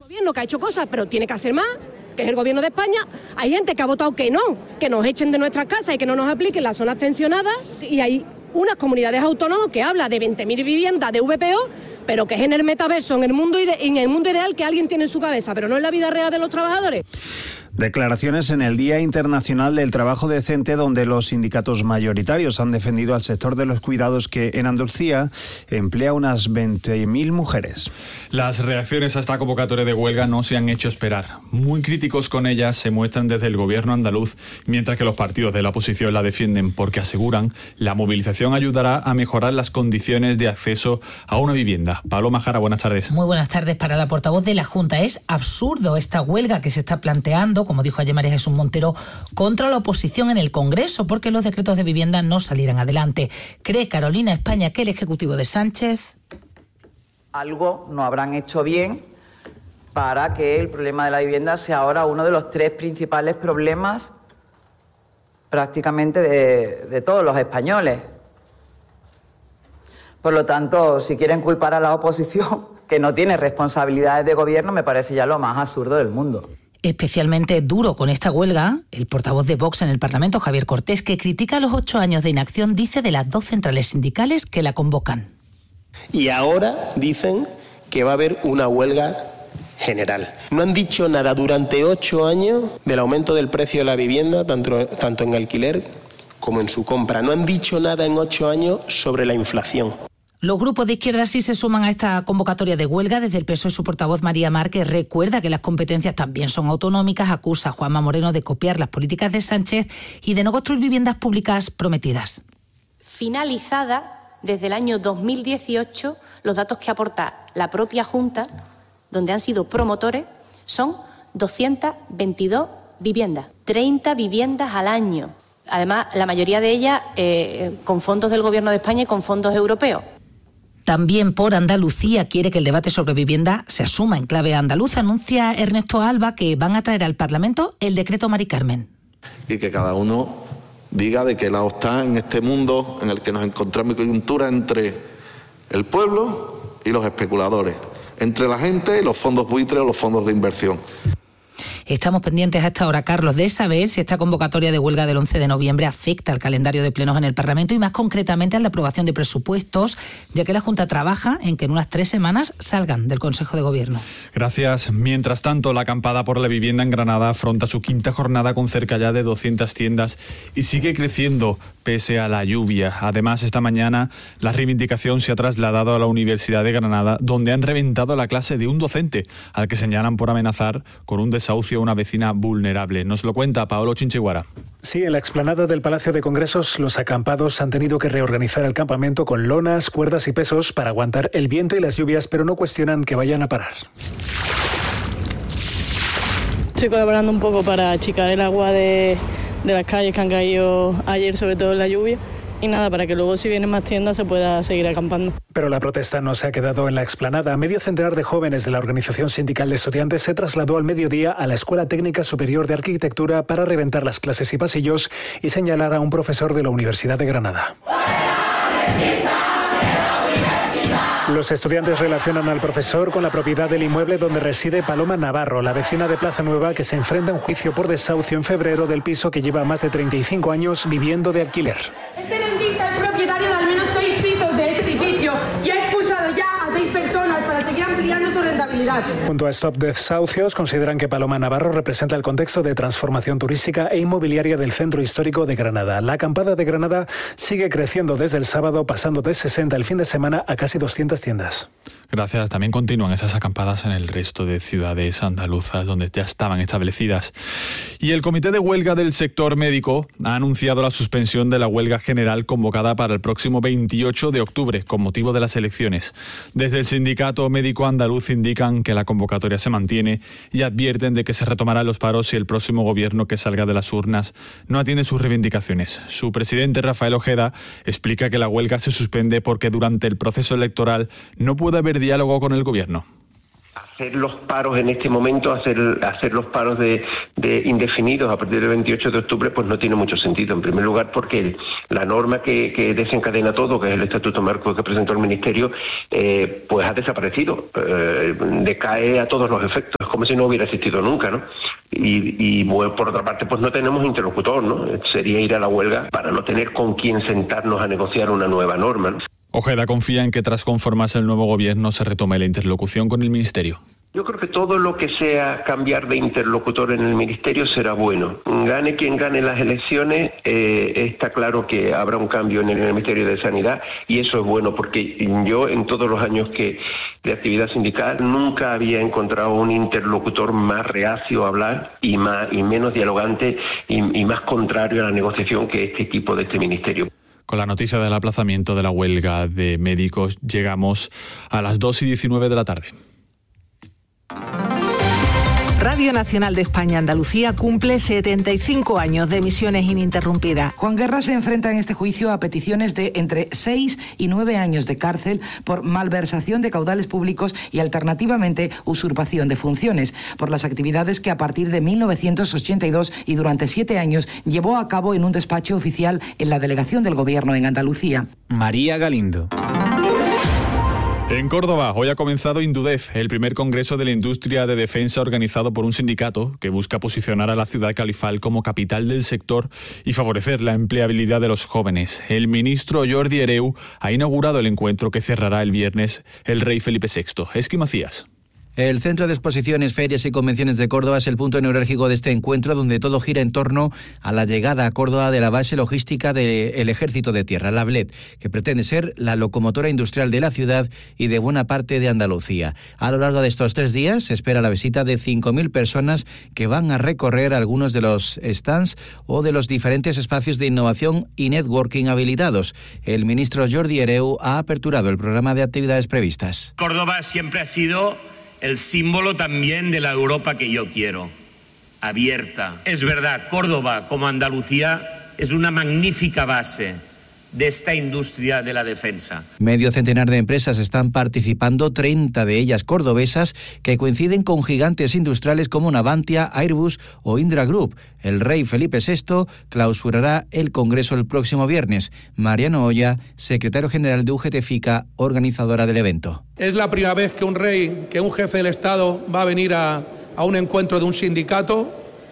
Gobierno que ha hecho cosas, pero tiene que hacer más, que es el gobierno de España. Hay gente que ha votado que no, que nos echen de nuestras casas y que no nos apliquen las zonas tensionadas. Y hay unas comunidades autónomas que habla de 20.000 viviendas de VPO, pero que es en el metaverso, en el mundo ideal que alguien tiene en su cabeza, pero no en la vida real de los trabajadores. Declaraciones en el Día Internacional del Trabajo Decente, donde los sindicatos mayoritarios han defendido al sector de los cuidados, que en Andalucía emplea unas 20.000 mujeres. Las reacciones a esta convocatoria de huelga no se han hecho esperar. Muy críticos con ellas se muestran desde el gobierno andaluz, mientras que los partidos de la oposición la defienden porque aseguran la movilización ayudará a mejorar las condiciones de acceso a una vivienda. Paloma Jara, buenas tardes. Muy buenas tardes. Para la portavoz de la Junta es absurdo esta huelga que se está planteando, como dijo ayer María Jesús Montero, contra la oposición en el Congreso, porque los decretos de vivienda no salieran adelante. ¿Cree Carolina España que el Ejecutivo de Sánchez algo no habrán hecho bien para que el problema de la vivienda sea ahora uno de los 3 principales problemas prácticamente de todos los españoles? Por lo tanto, si quieren culpar a la oposición, que no tiene responsabilidades de gobierno, me parece ya lo más absurdo del mundo. Especialmente duro con esta huelga, el portavoz de Vox en el Parlamento, Javier Cortés, que critica los 8 años de inacción, dice de las 2 centrales sindicales que la convocan. Y ahora dicen que va a haber una huelga general. No han dicho nada durante 8 años del aumento del precio de la vivienda, tanto en alquiler como en su compra. No han dicho nada en 8 años sobre la inflación. Los grupos de izquierda sí se suman a esta convocatoria de huelga. Desde el PSOE, su portavoz María Márquez recuerda que las competencias también son autonómicas, acusa a Juanma Moreno de copiar las políticas de Sánchez y de no construir viviendas públicas prometidas. Finalizada desde el año 2018, los datos que aporta la propia Junta, donde han sido promotores, son 222 viviendas, 30 viviendas al año. Además, la mayoría de ellas con fondos del Gobierno de España y con fondos europeos. También por Andalucía quiere que el debate sobre vivienda se asuma en clave andaluza. Anuncia Ernesto Alba que van a traer al Parlamento el decreto Mari Carmen. Y que cada uno diga de qué lado está en este mundo en el que nos encontramos, coyuntura entre el pueblo y los especuladores, entre la gente y los fondos buitres o los fondos de inversión. Estamos pendientes a esta hora, Carlos, de saber si esta convocatoria de huelga del 11 de noviembre afecta al calendario de plenos en el Parlamento y más concretamente a la aprobación de presupuestos, ya que la Junta trabaja en que en unas 3 semanas salgan del Consejo de Gobierno. Gracias. Mientras tanto, la acampada por la vivienda en Granada afronta su 5ª jornada con cerca ya de 200 tiendas y sigue creciendo pese a la lluvia. Además, esta mañana la reivindicación se ha trasladado a la Universidad de Granada, donde han reventado la clase de un docente, al que señalan por amenazar con un desahucio a una vecina vulnerable. Nos lo cuenta Paolo Chinchiguara. Sí, en la explanada del Palacio de Congresos, los acampados han tenido que reorganizar el campamento con lonas, cuerdas y pesos para aguantar el viento y las lluvias, pero no cuestionan que vayan a parar. Estoy colaborando un poco para achicar el agua de las calles que han caído ayer, sobre todo en la lluvia. Y nada, para que luego si vienen más tiendas se pueda seguir acampando. Pero la protesta no se ha quedado en la explanada. Medio centenar de jóvenes de la Organización Sindical de Estudiantes se trasladó al mediodía a la Escuela Técnica Superior de Arquitectura para reventar las clases y pasillos y señalar a un profesor de la Universidad de Granada. Los estudiantes relacionan al profesor con la propiedad del inmueble donde reside Paloma Navarro, la vecina de Plaza Nueva que se enfrenta a un juicio por desahucio en febrero del piso que lleva más de 35 años viviendo de alquiler. Este rentista es propietario de al menos 6 pisos de este edificio y ha expulsado ya a 6 personas para seguir ampliando su rentabilidad. Junto a Stop Desahucios consideran que Paloma Navarro representa el contexto de transformación turística e inmobiliaria del centro histórico de Granada. La acampada de Granada sigue creciendo desde el sábado, pasando de 60 el fin de semana a casi 200 tiendas. Gracias. También continúan esas acampadas en el resto de ciudades andaluzas donde ya estaban establecidas. Y el Comité de Huelga del Sector Médico ha anunciado la suspensión de la huelga general convocada para el próximo 28 de octubre con motivo de las elecciones. Desde el Sindicato Médico Andaluz indican que la convocatoria se mantiene y advierten de que se retomarán los paros si el próximo gobierno que salga de las urnas no atiende sus reivindicaciones. Su presidente, Rafael Ojeda, explica que la huelga se suspende porque durante el proceso electoral no puede haber diálogo con el gobierno. Hacer los paros en este momento, hacer los paros de indefinidos a partir del 28 de octubre, pues no tiene mucho sentido. En primer lugar, porque la norma que desencadena todo, que es el Estatuto Marco que presentó el Ministerio, pues ha desaparecido, decae a todos los efectos. como si no hubiera existido nunca, ¿no? Y bueno, por otra parte, pues no tenemos interlocutor, ¿no? Sería ir a la huelga para no tener con quién sentarnos a negociar una nueva norma, ¿no? Ojeda confía en que tras conformarse el nuevo gobierno se retome la interlocución con el Ministerio. Yo creo que todo lo que sea cambiar de interlocutor en el Ministerio será bueno. Gane quien gane las elecciones, está claro que habrá un cambio en el Ministerio de Sanidad y eso es bueno porque yo en todos los años de actividad sindical nunca había encontrado un interlocutor más reacio a hablar y menos dialogante y más contrario a la negociación que este equipo de este Ministerio. Con la noticia del aplazamiento de la huelga de médicos llegamos a las 2:19 de la tarde. Radio Nacional de España Andalucía cumple 75 años de emisiones ininterrumpidas. Juan Guerra se enfrenta en este juicio a peticiones de entre 6 y 9 años de cárcel por malversación de caudales públicos y alternativamente usurpación de funciones, por las actividades que a partir de 1982 y durante 7 años llevó a cabo en un despacho oficial en la delegación del Gobierno en Andalucía. María Galindo. En Córdoba, hoy ha comenzado Indudef, el primer congreso de la industria de defensa organizado por un sindicato que busca posicionar a la ciudad califal como capital del sector y favorecer la empleabilidad de los jóvenes. El ministro Jordi Hereu ha inaugurado el encuentro que cerrará el viernes el rey Felipe VI. Esqui Macías. El Centro de Exposiciones, Ferias y Convenciones de Córdoba es el punto neurálgico de este encuentro, donde todo gira en torno a la llegada a Córdoba de la base logística del Ejército de Tierra, la BLET, que pretende ser la locomotora industrial de la ciudad y de buena parte de Andalucía. A lo largo de estos 3 días se espera la visita de 5.000 personas que van a recorrer algunos de los stands o de los diferentes espacios de innovación y networking habilitados. El ministro Jordi Hereu ha aperturado el programa de actividades previstas. Córdoba siempre ha sido el símbolo también de la Europa que yo quiero, abierta. Es verdad, Córdoba, como Andalucía, es una magnífica base de esta industria de la defensa. Medio centenar de empresas están participando, 30 de ellas cordobesas, que coinciden con gigantes industriales como Navantia, Airbus o Indra Group. El rey Felipe VI clausurará el congreso el próximo viernes. Mariano Oya, secretario general de UGT-FICA, organizadora del evento. Es la primera vez que un jefe del Estado va a venir a un encuentro de un sindicato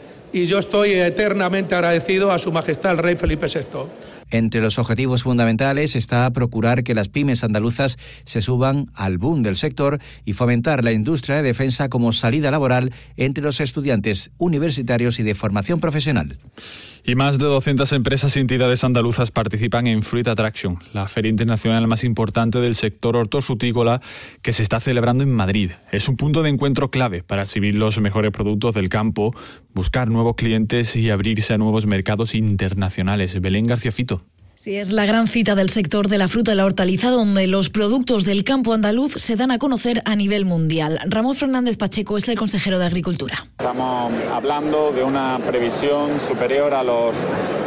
y yo estoy eternamente agradecido a Su Majestad el rey Felipe VI. Entre los objetivos fundamentales está procurar que las pymes andaluzas se suban al boom del sector y fomentar la industria de defensa como salida laboral entre los estudiantes universitarios y de formación profesional. Y más de 200 empresas y entidades andaluzas participan en Fruit Attraction, la feria internacional más importante del sector hortofrutícola que se está celebrando en Madrid. Es un punto de encuentro clave para exhibir los mejores productos del campo, buscar nuevos clientes y abrirse a nuevos mercados internacionales. Belén García Fito. Sí, es la gran cita del sector de la fruta y la hortaliza, donde los productos del campo andaluz se dan a conocer a nivel mundial. Ramón Fernández Pacheco es el consejero de Agricultura. Estamos hablando de una previsión superior a los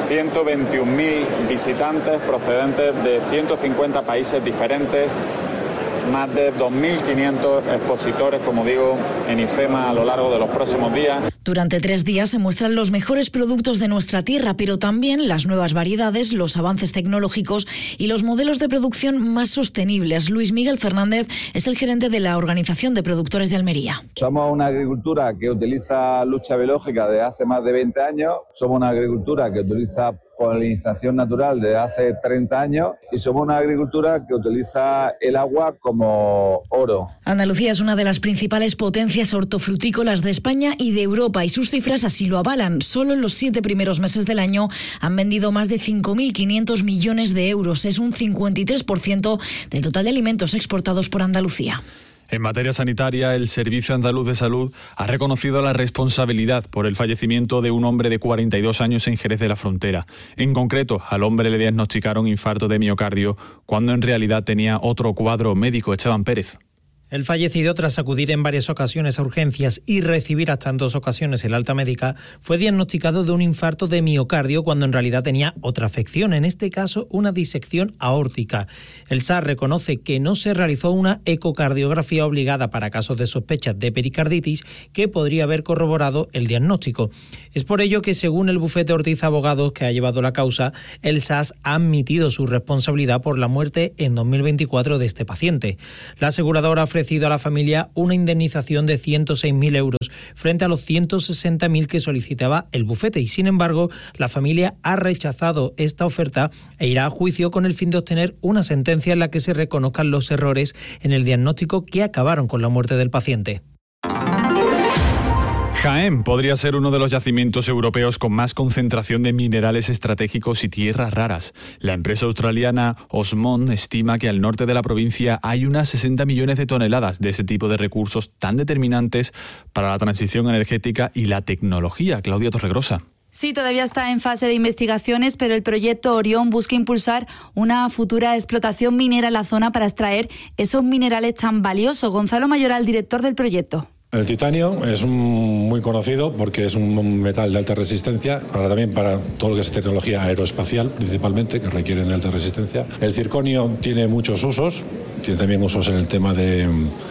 121.000 visitantes procedentes de 150 países diferentes, más de 2.500 expositores, como digo, en IFEMA a lo largo de los próximos días. Durante 3 días se muestran los mejores productos de nuestra tierra, pero también las nuevas variedades, los avances tecnológicos y los modelos de producción más sostenibles. Luis Miguel Fernández es el gerente de la Organización de Productores de Almería. Somos una agricultura que utiliza lucha biológica desde hace más de 20 años, somos una agricultura que utiliza polinización natural desde hace 30 años y somos una agricultura que utiliza el agua como oro. Andalucía es una de las principales potencias hortofrutícolas de España y de Europa y sus cifras así lo avalan. Solo en los 7 primeros meses del año han vendido más de 5.500 millones de euros. Es un 53% del total de alimentos exportados por Andalucía. En materia sanitaria, el Servicio Andaluz de Salud ha reconocido la responsabilidad por el fallecimiento de un hombre de 42 años en Jerez de la Frontera. En concreto, al hombre le diagnosticaron infarto de miocardio, cuando en realidad tenía otro cuadro médico. Esteban Pérez. El fallecido, tras acudir en varias ocasiones a urgencias y recibir hasta en 2 ocasiones el alta médica, fue diagnosticado de un infarto de miocardio cuando en realidad tenía otra afección, en este caso una disección aórtica. El SAR reconoce que no se realizó una ecocardiografía obligada para casos de sospecha de pericarditis que podría haber corroborado el diagnóstico. Es por ello que, según el bufete Ortiz Abogados, que ha llevado la causa, el SAS ha admitido su responsabilidad por la muerte en 2024 de este paciente. La aseguradora ha ofrecido a la familia una indemnización de 106.000 euros frente a los 160.000 que solicitaba el bufete. Y sin embargo, la familia ha rechazado esta oferta e irá a juicio con el fin de obtener una sentencia en la que se reconozcan los errores en el diagnóstico que acabaron con la muerte del paciente. Jaén podría ser uno de los yacimientos europeos con más concentración de minerales estratégicos y tierras raras. La empresa australiana Osmond estima que al norte de la provincia hay unas 60 millones de toneladas de ese tipo de recursos tan determinantes para la transición energética y la tecnología. Claudia Torregrosa. Sí, todavía está en fase de investigaciones, pero el proyecto Orión busca impulsar una futura explotación minera en la zona para extraer esos minerales tan valiosos. Gonzalo Mayoral, director del proyecto. El titanio es muy conocido porque es un metal de alta resistencia, también para todo lo que es tecnología aeroespacial, principalmente, que requieren de alta resistencia. El circonio tiene muchos usos, tiene también usos en el tema de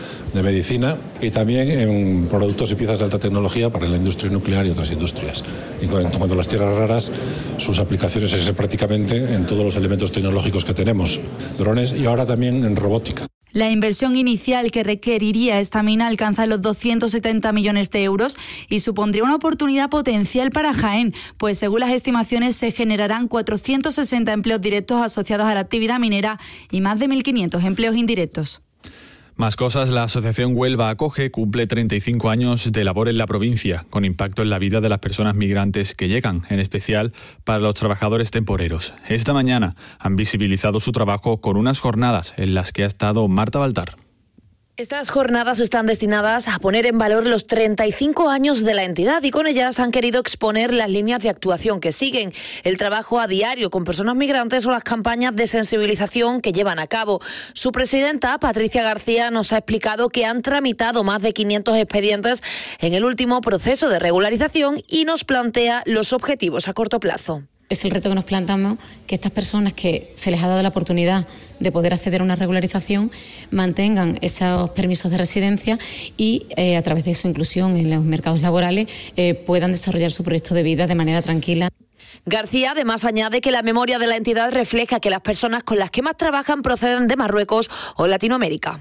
medicina y también en productos y piezas de alta tecnología para la industria nuclear y otras industrias. Y en cuanto a las tierras raras, sus aplicaciones es prácticamente en todos los elementos tecnológicos que tenemos, drones y ahora también en robótica. La inversión inicial que requeriría esta mina alcanza los 270 millones de euros y supondría una oportunidad potencial para Jaén, pues según las estimaciones se generarán 460 empleos directos asociados a la actividad minera y más de 1.500 empleos indirectos. Más cosas, la asociación Huelva Acoge cumple 35 años de labor en la provincia, con impacto en la vida de las personas migrantes que llegan, en especial para los trabajadores temporeros. Esta mañana han visibilizado su trabajo con unas jornadas en las que ha estado Marta Baltar. Estas jornadas están destinadas a poner en valor los 35 años de la entidad y con ellas han querido exponer las líneas de actuación que siguen, el trabajo a diario con personas migrantes o las campañas de sensibilización que llevan a cabo. Su presidenta, Patricia García, nos ha explicado que han tramitado más de 500 expedientes en el último proceso de regularización y nos plantea los objetivos a corto plazo. Es el reto que nos planteamos, que estas personas que se les ha dado la oportunidad de poder acceder a una regularización mantengan esos permisos de residencia y a través de su inclusión en los mercados laborales puedan desarrollar su proyecto de vida de manera tranquila. García además añade que la memoria de la entidad refleja que las personas con las que más trabajan proceden de Marruecos o Latinoamérica.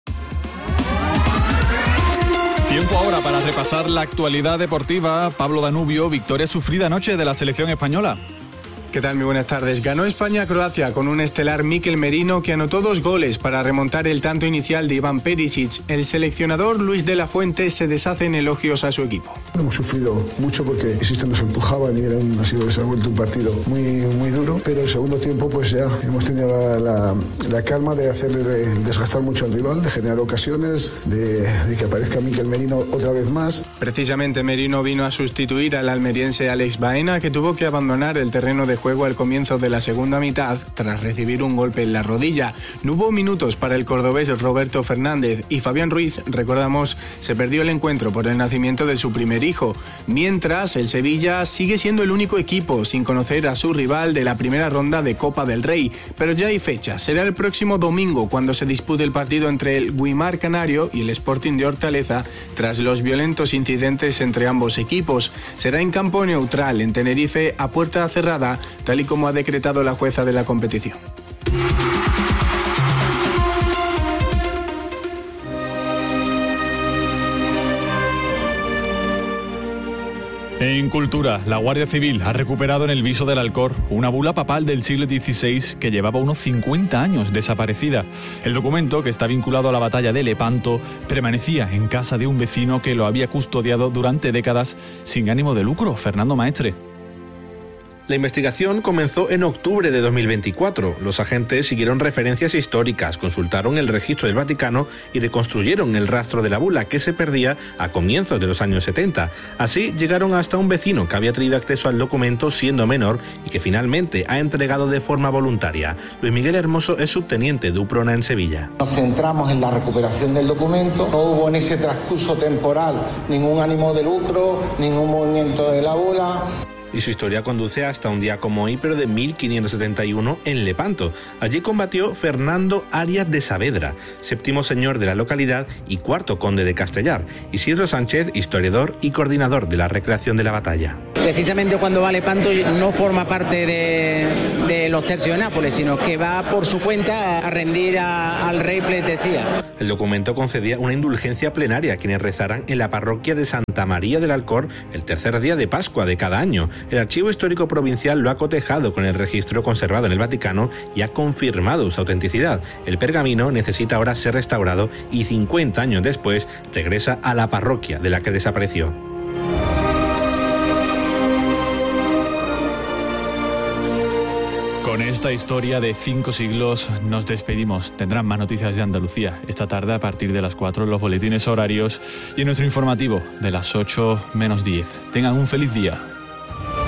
Tiempo ahora para repasar la actualidad deportiva. Pablo Danubio, victoria sufrida anoche de la selección española. ¿Qué tal? Muy buenas tardes. Ganó España a Croacia con un estelar Mikel Merino que anotó 2 goles para remontar el tanto inicial de Iván Perisic. El seleccionador Luis de la Fuente se deshace en elogios a su equipo. Hemos sufrido mucho porque, insisto, nos empujaban y se ha vuelto un partido muy duro, pero el segundo tiempo pues ya hemos tenido la calma de hacerle desgastar mucho al rival, de generar ocasiones, de que aparezca Mikel Merino otra vez más. Precisamente Merino vino a sustituir al almeriense Alex Baena, que tuvo que abandonar el terreno de juego al comienzo de la segunda mitad tras recibir un golpe en la rodilla. No hubo minutos para el cordobés Roberto Fernández y Fabián Ruiz, recordamos, se perdió el encuentro por el nacimiento de su primer hijo. Mientras, el Sevilla sigue siendo el único equipo sin conocer a su rival de la primera ronda de Copa del Rey, pero ya hay fecha. Será el próximo domingo cuando se dispute el partido entre el Guimar Canario y el Sporting de Hortaleza tras los violentos incidentes entre ambos equipos. Será en campo neutral en Tenerife a puerta cerrada, tal y como ha decretado la jueza de la competición. En cultura, la Guardia Civil ha recuperado en el Viso del Alcor una bula papal del siglo XVI que llevaba unos 50 años desaparecida. El documento, que está vinculado a la batalla de Lepanto, permanecía en casa de un vecino que lo había custodiado durante décadas sin ánimo de lucro. Fernando Maestre. La investigación comenzó en octubre de 2024. Los agentes siguieron referencias históricas, consultaron el registro del Vaticano y reconstruyeron el rastro de la bula que se perdía a comienzos de los años 70. Así llegaron hasta un vecino que había tenido acceso al documento siendo menor y que finalmente ha entregado de forma voluntaria. Luis Miguel Hermoso es subteniente de UPRONA en Sevilla. Nos centramos en la recuperación del documento. No hubo en ese transcurso temporal ningún ánimo de lucro, ningún movimiento de la bula. Y su historia conduce hasta un día como hoy, pero de 1571, en Lepanto. Allí combatió Fernando Arias de Saavedra, séptimo señor de la localidad y cuarto conde de Castellar. Isidro Sánchez, historiador y coordinador de la recreación de la batalla. Precisamente cuando va a Lepanto no forma parte de los tercios de Nápoles, sino que va por su cuenta a rendir al rey pleitesía. El documento concedía una indulgencia plenaria a quienes rezaran en la parroquia de Santa María del Alcor el tercer día de Pascua de cada año. El Archivo Histórico Provincial lo ha cotejado con el registro conservado en el Vaticano y ha confirmado su autenticidad. El pergamino necesita ahora ser restaurado y 50 años después regresa a la parroquia de la que desapareció. Con esta historia de 5 siglos nos despedimos. Tendrán más noticias de Andalucía esta tarde a partir de las 4 en los boletines horarios y en nuestro informativo de las 8 menos 10. Tengan un feliz día.